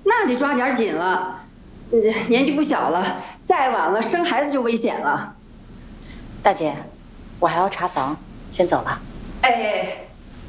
那得抓点紧了。这年纪不小了，再晚了生孩子就危险了。 大姐，我还要查房，先走了。 哎，